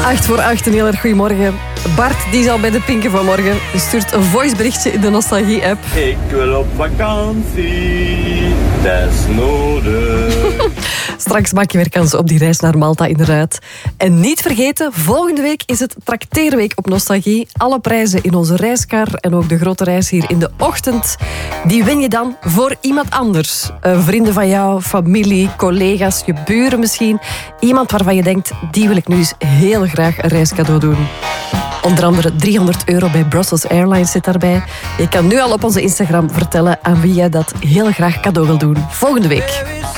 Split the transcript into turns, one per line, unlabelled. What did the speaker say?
8:08, een heel erg goedemorgen. Bart, die is al bij de pinken vanmorgen. Die stuurt een voiceberichtje in de Nostalgie-app.
Ik wil op vakantie, desnodig.
Straks maak je weer kans op die reis naar Malta inderdaad. En niet vergeten, volgende week is het trakteerweek op Nostalgie. Alle prijzen in onze reiskar en ook de grote reis hier in de ochtend. Die win je dan voor iemand anders. Vrienden van jou, familie, collega's, je buren misschien. Iemand waarvan je denkt, die wil ik nu eens heel graag een reiscadeau doen. Onder andere €300 bij Brussels Airlines zit daarbij. Je kan nu al op onze Instagram vertellen aan wie jij dat heel graag cadeau wil doen. Volgende week.